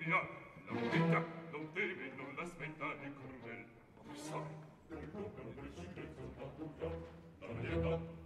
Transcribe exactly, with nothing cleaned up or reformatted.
via, la vita non deve, non l'aspettare crudel. Sai, del nome del silenzio natura, la verità